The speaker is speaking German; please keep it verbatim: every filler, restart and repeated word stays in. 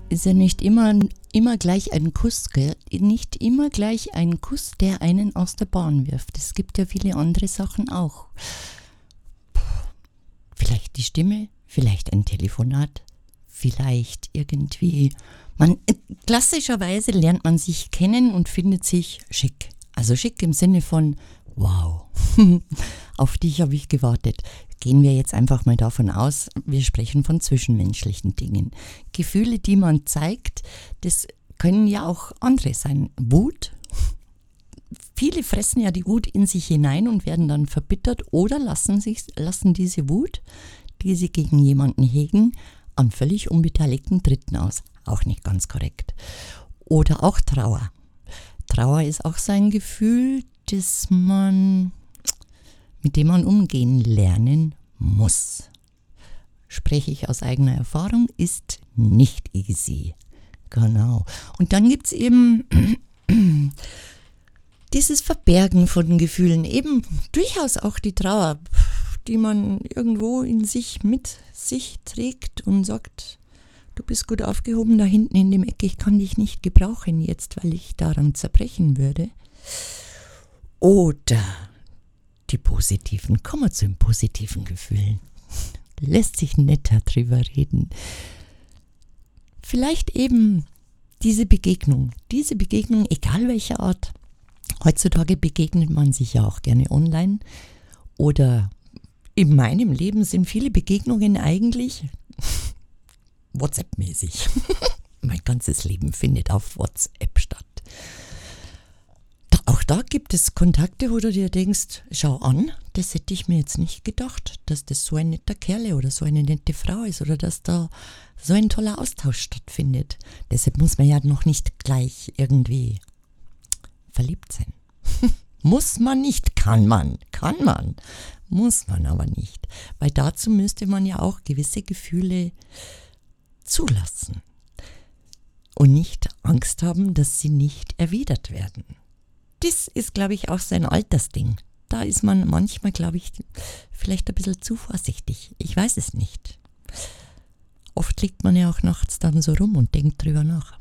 ist ja nicht immer, immer gleich ein Kuss, gell? Nicht immer gleich ein Kuss, der einen aus der Bahn wirft. Es gibt ja viele andere Sachen auch. Vielleicht die Stimme, vielleicht ein Telefonat, vielleicht irgendwie. Man, klassischerweise lernt man sich kennen und findet sich schick. Also schick im Sinne von, wow, auf dich habe ich gewartet. Gehen wir jetzt einfach mal davon aus, wir sprechen von zwischenmenschlichen Dingen. Gefühle, die man zeigt, das können ja auch andere sein. Wut. Viele fressen ja die Wut in sich hinein und werden dann verbittert oder lassen, sich, lassen diese Wut, die sie gegen jemanden hegen, an völlig unbeteiligten Dritten aus. Auch nicht ganz korrekt. Oder auch Trauer. Trauer ist auch so ein Gefühl, das man, mit dem man umgehen lernen muss. Spreche ich aus eigener Erfahrung, ist nicht easy. Genau. Und dann gibt es eben dieses Verbergen von Gefühlen, eben durchaus auch die Trauer, die man irgendwo in sich mit sich trägt und sagt, du bist gut aufgehoben da hinten in dem Eck, ich kann dich nicht gebrauchen jetzt, weil ich daran zerbrechen würde. Oder die positiven, kommen wir zu den positiven Gefühlen. Lässt sich netter drüber reden. Vielleicht eben diese Begegnung, diese Begegnung, egal welcher Art. Heutzutage begegnet man sich ja auch gerne online. Oder in meinem Leben sind viele Begegnungen eigentlich WhatsApp-mäßig. Mein ganzes Leben findet auf WhatsApp statt. Da, auch da gibt es Kontakte, wo du dir denkst, schau an, das hätte ich mir jetzt nicht gedacht, dass das so ein netter Kerl oder so eine nette Frau ist oder dass da so ein toller Austausch stattfindet. Deshalb muss man ja noch nicht gleich irgendwie verliebt sein. Muss man nicht, kann man, kann man, muss man aber nicht. Weil dazu müsste man ja auch gewisse Gefühle zulassen und nicht Angst haben, dass sie nicht erwidert werden. Das ist, glaube ich, auch so ein Altersding. Da ist man manchmal, glaube ich, vielleicht ein bisschen zu vorsichtig. Ich weiß es nicht. Oft liegt man ja auch nachts dann so rum und denkt drüber nach.